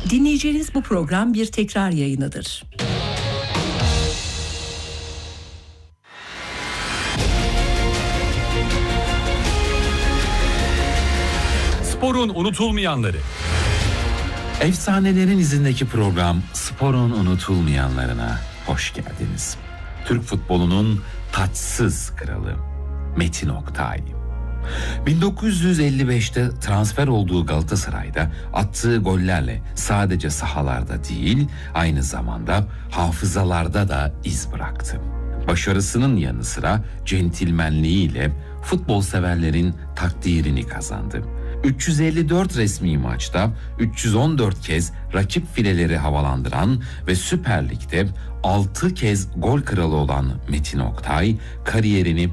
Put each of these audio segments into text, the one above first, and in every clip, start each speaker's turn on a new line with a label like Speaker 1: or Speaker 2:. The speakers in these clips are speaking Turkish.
Speaker 1: Dinleyeceğiniz bu program bir tekrar yayınıdır.
Speaker 2: Sporun unutulmayanları.
Speaker 3: Efsanelerin izindeki program Sporun unutulmayanlarına hoş geldiniz. Türk futbolunun taçsız kralı Metin Oktay. 1955'te transfer olduğu Galatasaray'da attığı gollerle sadece sahalarda değil, aynı zamanda hafızalarda da iz bıraktı. Başarısının yanı sıra centilmenliğiyle futbol severlerin takdirini kazandı. 354 resmi maçta 314 kez rakip fileleri havalandıran ve Süper Lig'de 6 kez gol kralı olan Metin Oktay kariyerini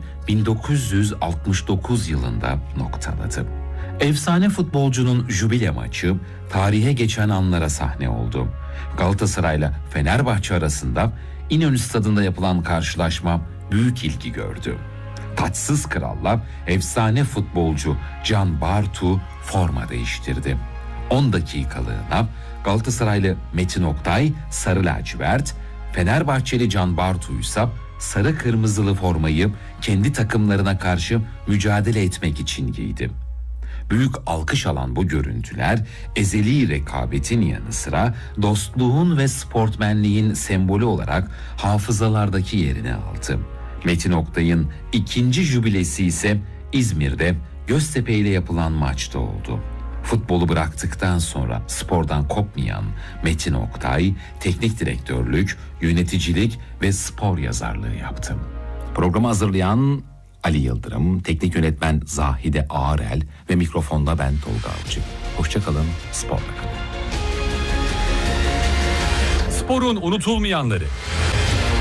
Speaker 3: 1969 yılında noktaladı. Efsane futbolcunun jübile maçı tarihe geçen anlara sahne oldu. Galatasaray'la Fenerbahçe arasında İnönü Stadı'nda yapılan karşılaşma büyük ilgi gördü. Taçsız kralla efsane futbolcu Can Bartu forma değiştirdi. 10 dakikalığına Galatasaraylı Metin Oktay sarı lacivert, Fenerbahçeli Can Bartu ise sarı kırmızılı formayı kendi takımlarına karşı mücadele etmek için giydi. Büyük alkış alan bu görüntüler ezeli rekabetin yanı sıra dostluğun ve sportmenliğin sembolü olarak hafızalardaki yerini aldı. Metin Oktay'ın ikinci jübilesi ise İzmir'de Göztepe ile yapılan maçta oldu. Futbolu bıraktıktan sonra spordan kopmayan Metin Oktay, teknik direktörlük, yöneticilik ve spor yazarlığı yaptı. Programı hazırlayan Ali Yıldırım, teknik yönetmen Zahide Ağarel ve mikrofonda ben Tolga Avcı. Hoşça kalın, sporla kalın.
Speaker 2: Sporun unutulmayanları.